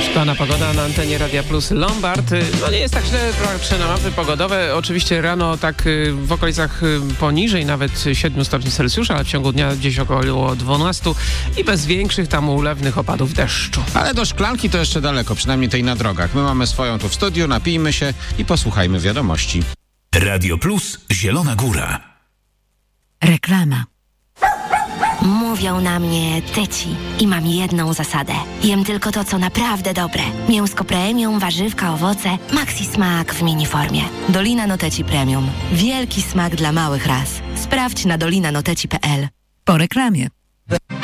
Pana pogoda na antenie Radia Plus Lombard. No nie jest tak źle, patrzę na mapy pogodowe. Oczywiście rano tak w okolicach poniżej nawet 7 stopni Celsjusza, ale w ciągu dnia gdzieś około 12 i bez większych tam ulewnych opadów deszczu. Ale do szklanki to jeszcze daleko, przynajmniej tej na drogach. My mamy swoją tu w studiu, napijmy się i posłuchajmy wiadomości. Radio Plus Zielona Góra. Reklama. Mówią na mnie tyci i mam jedną zasadę. Jem tylko to, co naprawdę dobre. Mięsko premium, warzywka, owoce, Maxi Smak w miniformie. Dolina Noteci Premium. Wielki smak dla małych ras. Sprawdź na dolinanoteci.pl. Po reklamie.